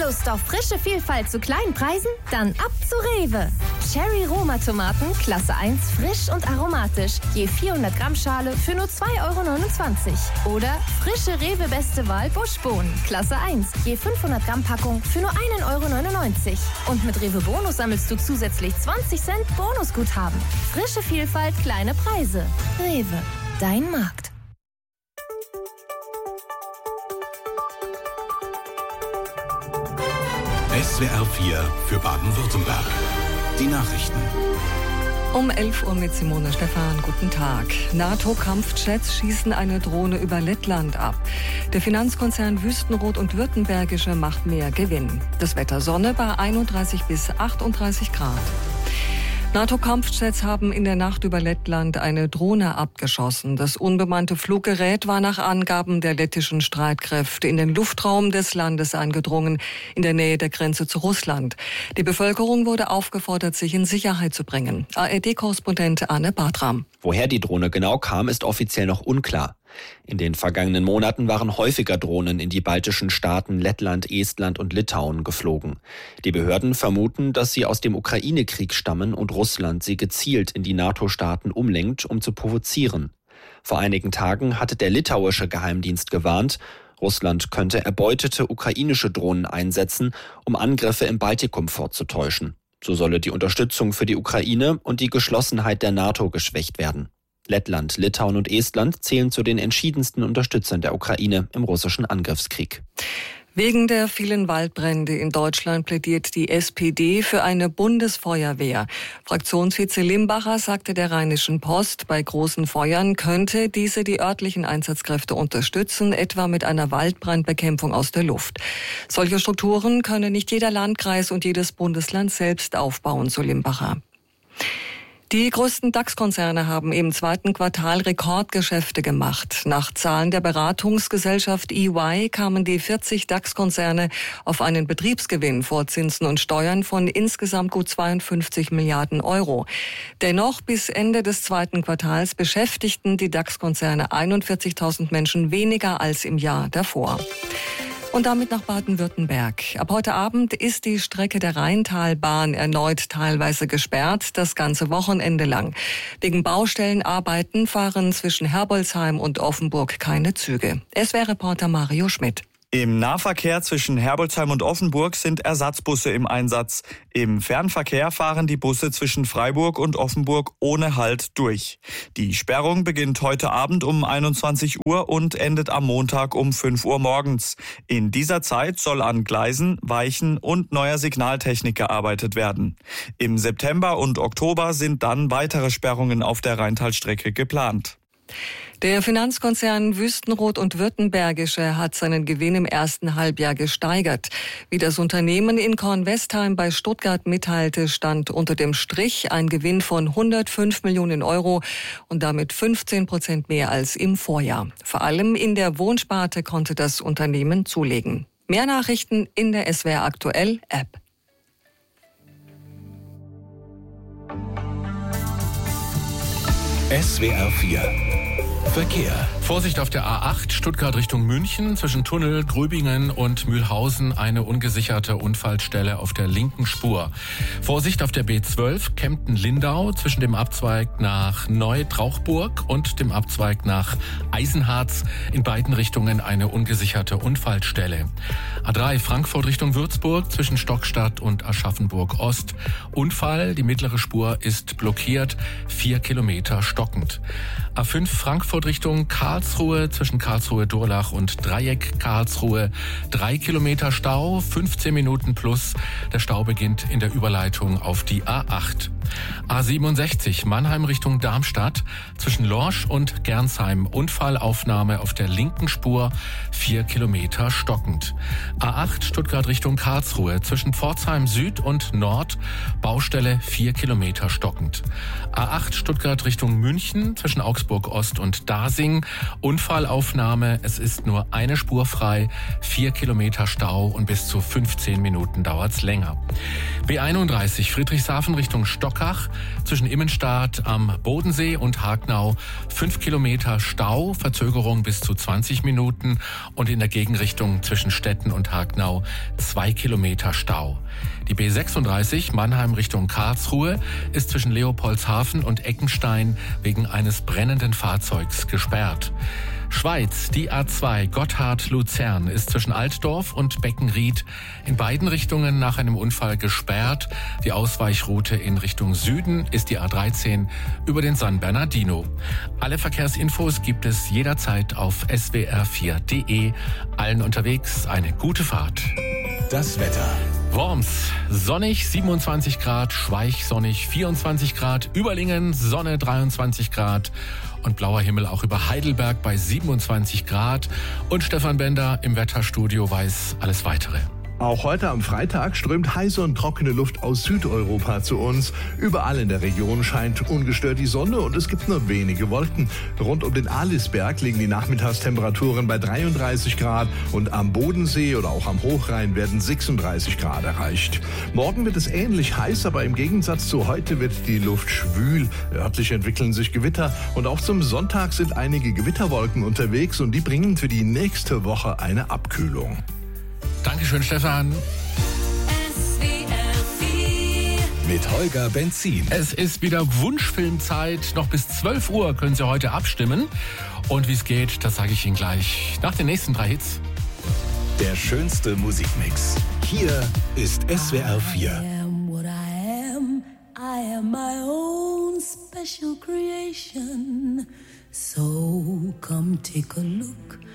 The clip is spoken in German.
Lust auf frische Vielfalt zu kleinen Preisen? Dann ab zu Rewe. Cherry Roma Tomaten, Klasse 1, frisch und aromatisch. Je 400 Gramm Schale für nur 2,29 €. Oder frische Rewe Beste Wahl Buschbohnen, Klasse 1, je 500 Gramm Packung für nur 1,99 €. Und mit Rewe Bonus sammelst du zusätzlich 20 Cent Bonusguthaben. Frische Vielfalt, kleine Preise. Rewe, dein Markt. SWR 4 für Baden-Württemberg. Die Nachrichten. Um 11 Uhr mit Simone Stephan. Guten Tag. NATO-Kampfjets schießen eine Drohne über Lettland ab. Der Finanzkonzern Wüstenrot und Württembergische macht mehr Gewinn. Das Wetter Sonne bei 31 bis 38 Grad. NATO-Kampfjets haben in der Nacht über Lettland eine Drohne abgeschossen. Das unbemannte Fluggerät war nach Angaben der lettischen Streitkräfte in den Luftraum des Landes eingedrungen, in der Nähe der Grenze zu Russland. Die Bevölkerung wurde aufgefordert, sich in Sicherheit zu bringen. ARD-Korrespondent Arne Bartram. Woher die Drohne genau kam, ist offiziell noch unklar. In den vergangenen Monaten waren häufiger Drohnen in die baltischen Staaten Lettland, Estland und Litauen geflogen. Die Behörden vermuten, dass sie aus dem Ukraine-Krieg stammen und Russland sie gezielt in die NATO-Staaten umlenkt, um zu provozieren. Vor einigen Tagen hatte der litauische Geheimdienst gewarnt, Russland könnte erbeutete ukrainische Drohnen einsetzen, um Angriffe im Baltikum vorzutäuschen. So solle die Unterstützung für die Ukraine und die Geschlossenheit der NATO geschwächt werden. Lettland, Litauen und Estland zählen zu den entschiedensten Unterstützern der Ukraine im russischen Angriffskrieg. Wegen der vielen Waldbrände in Deutschland plädiert die SPD für eine Bundesfeuerwehr. Fraktionsvize Limbacher sagte der Rheinischen Post, bei großen Feuern könnte diese die örtlichen Einsatzkräfte unterstützen, etwa mit einer Waldbrandbekämpfung aus der Luft. Solche Strukturen könne nicht jeder Landkreis und jedes Bundesland selbst aufbauen, so Limbacher. Die größten DAX-Konzerne haben im zweiten Quartal Rekordgeschäfte gemacht. Nach Zahlen der Beratungsgesellschaft EY kamen die 40 DAX-Konzerne auf einen Betriebsgewinn vor Zinsen und Steuern von insgesamt gut 52 Milliarden €. Dennoch, bis Ende des zweiten Quartals beschäftigten die DAX-Konzerne 41.000 Menschen weniger als im Jahr davor. Und damit nach Baden-Württemberg. Ab heute Abend ist die Strecke der Rheintalbahn erneut teilweise gesperrt, das ganze Wochenende lang. Wegen Baustellenarbeiten fahren zwischen Herbolzheim und Offenburg keine Züge. SWR-Reporter Mario Schmidt. Im Nahverkehr zwischen Herbolzheim und Offenburg sind Ersatzbusse im Einsatz. Im Fernverkehr fahren die Busse zwischen Freiburg und Offenburg ohne Halt durch. Die Sperrung beginnt heute Abend um 21 Uhr und endet am Montag um 5 Uhr morgens. In dieser Zeit soll an Gleisen, Weichen und neuer Signaltechnik gearbeitet werden. Im September und Oktober sind dann weitere Sperrungen auf der Rheintalstrecke geplant. Der Finanzkonzern Wüstenrot und Württembergische hat seinen Gewinn im ersten Halbjahr gesteigert. Wie das Unternehmen in Kornwestheim bei Stuttgart mitteilte, stand unter dem Strich ein Gewinn von 105 Millionen € und damit 15% mehr als im Vorjahr. Vor allem in der Wohnsparte konnte das Unternehmen zulegen. Mehr Nachrichten in der SWR Aktuell App. SWR 4 Verkehr. Vorsicht auf der A8 Stuttgart Richtung München. Zwischen Tunnel, Gröbingen und Mühlhausen eine ungesicherte Unfallstelle auf der linken Spur. Vorsicht auf der B12 Kempten-Lindau zwischen dem Abzweig nach Neu-Trauchburg und dem Abzweig nach Eisenharz. In beiden Richtungen eine ungesicherte Unfallstelle. A3 Frankfurt Richtung Würzburg zwischen Stockstadt und Aschaffenburg Ost. Unfall, die mittlere Spur ist blockiert, 4 Kilometer stockend. A5 Frankfurt Richtung Karlsruhe zwischen Karlsruhe-Durlach und Dreieck Karlsruhe 3 Kilometer Stau, 15 Minuten plus. Der Stau beginnt in der Überleitung auf die A8. A67 Mannheim Richtung Darmstadt zwischen Lorsch und Gernsheim. Unfallaufnahme auf der linken Spur, 4 Kilometer stockend. A8 Stuttgart Richtung Karlsruhe zwischen Pforzheim Süd und Nord. Baustelle 4 Kilometer stockend. A8 Stuttgart Richtung München zwischen Augsburg Ost und Dasing. Unfallaufnahme, es ist nur eine Spur frei, 4 Kilometer Stau und bis zu 15 Minuten dauert's länger. B31 Friedrichshafen Richtung Stockholm Lockach, zwischen Immenstadt am Bodensee und Hagnau 5 Kilometer Stau, Verzögerung bis zu 20 Minuten und in der Gegenrichtung zwischen Stetten und Hagnau 2 Kilometer Stau. Die B36 Mannheim Richtung Karlsruhe ist zwischen Leopoldshafen und Eckenstein wegen eines brennenden Fahrzeugs gesperrt. Schweiz, die A2 Gotthard-Luzern ist zwischen Altdorf und Beckenried in beiden Richtungen nach einem Unfall gesperrt. Die Ausweichroute in Richtung Süden ist die A13 über den San Bernardino. Alle Verkehrsinfos gibt es jederzeit auf swr4.de. Allen unterwegs eine gute Fahrt. Das Wetter. Worms, sonnig 27 Grad, Schweich sonnig 24 Grad, Überlingen Sonne 23 Grad und blauer Himmel auch über Heidelberg bei 27 Grad. Und Stefan Bender im Wetterstudio weiß alles Weitere. Auch heute am Freitag strömt heiße und trockene Luft aus Südeuropa zu uns. Überall in der Region scheint ungestört die Sonne und es gibt nur wenige Wolken. Rund um den Alisberg liegen die Nachmittagstemperaturen bei 33 Grad und am Bodensee oder auch am Hochrhein werden 36 Grad erreicht. Morgen wird es ähnlich heiß, aber im Gegensatz zu heute wird die Luft schwül. Örtlich entwickeln sich Gewitter und auch zum Sonntag sind einige Gewitterwolken unterwegs und die bringen für die nächste Woche eine Abkühlung. Dankeschön, Stefan. Mit Holger Benzin. Es ist wieder Wunschfilmzeit. Noch bis 12 Uhr können Sie heute abstimmen. Und wie es geht, das sage ich Ihnen gleich nach den nächsten 3 Hits. Der schönste Musikmix. Hier ist SWR 4. I am my own special creation. So come take a look